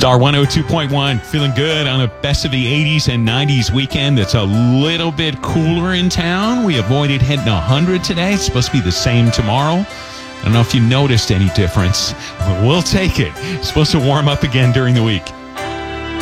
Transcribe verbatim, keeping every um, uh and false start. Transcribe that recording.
Star one oh two point one, feeling good on a best of the eighties and nineties weekend. It's a little bit cooler in town. We avoided hitting one hundred today. It's supposed to be the same tomorrow. I don't know if you noticed any difference. We'll take it. It's supposed to warm up again during the week.